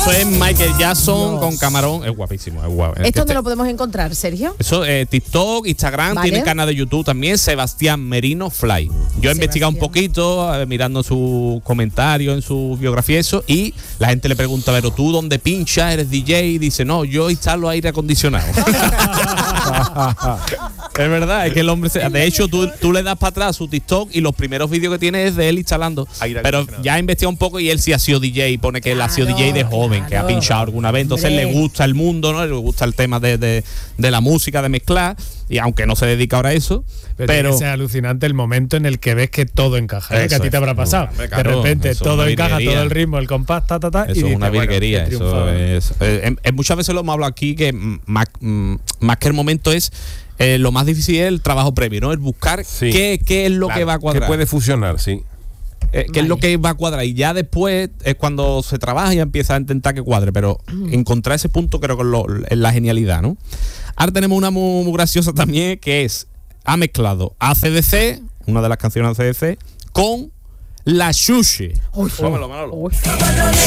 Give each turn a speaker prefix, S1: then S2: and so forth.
S1: Eso es Michael Jackson con camarón. Es guapísimo, es guapo.
S2: ¿Esto dónde lo podemos encontrar, Sergio?
S1: Eso, TikTok, Instagram,
S2: Vale.
S1: tiene canal de YouTube también, Sebastián Merino Fly. Yo he investigado un poquito, mirando sus comentarios en su biografía, eso, y la gente le pregunta, pero tú dónde pinchas, eres DJ, y dice, no, yo instalo aire acondicionado. Es verdad, es que el hombre de hecho tú le das para atrás su TikTok y los primeros vídeos que tiene es de él instalando. Pero ya ha investigado un poco y él sí ha sido DJ, pone que él ha sido DJ de joven, que ha pinchado alguna vez, entonces le gusta el mundo, ¿no? Le gusta el tema de la música, de mezclar, y aunque no se dedica ahora a eso, pero
S3: es alucinante el momento en el que ves que todo encaja, que a ti te habrá pasado.
S1: Claro,
S3: de repente todo encaja,
S1: virguería.
S3: todo el ritmo, el compás,
S1: eso
S3: y
S1: es una
S3: dices,
S1: virguería.
S3: bueno,
S1: Eso es, muchas veces lo hemos hablado aquí, que más que el momento es lo más difícil es el trabajo previo, ¿no? El buscar qué es lo que va a cuadrar.
S4: Que puede fusionar, sí.
S1: ¿Qué es lo que va a cuadrar? Y ya después es cuando se trabaja y empieza a intentar que cuadre, pero encontrar ese punto creo que es la genialidad, ¿no? Ahora tenemos una muy graciosa también, que ha mezclado AC/DC, una de las canciones de AC/DC, con La Xuxe.
S2: Uy,
S1: Pónmelo, Manolo.
S2: uy.